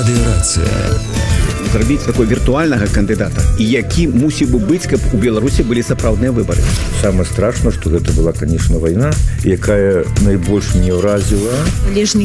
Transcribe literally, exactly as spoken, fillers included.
Федэрацыя. Зрабіць такой віртуальнага кандыдата, і які мусіў бы быць, каб у Беларусі былі сапраўдныя выбары. Самае страшна, што гэта была, конечно, вайна, якая найбольш не ўразіла.